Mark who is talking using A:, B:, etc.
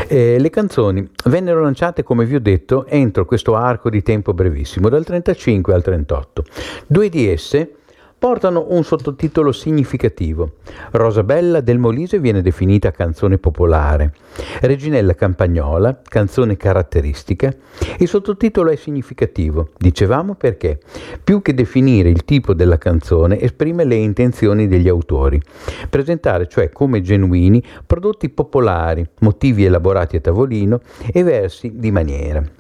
A: Le canzoni vennero lanciate, come vi ho detto, entro questo arco di tempo brevissimo, dal 35 al 38. Due di esse portano un sottotitolo significativo. Rosabella del Molise viene definita canzone popolare, Reginella Campagnola, canzone caratteristica. Il sottotitolo è significativo, dicevamo perché, più che definire il tipo della canzone, esprime le intenzioni degli autori, presentare cioè come genuini prodotti popolari, motivi elaborati a tavolino e versi di maniera.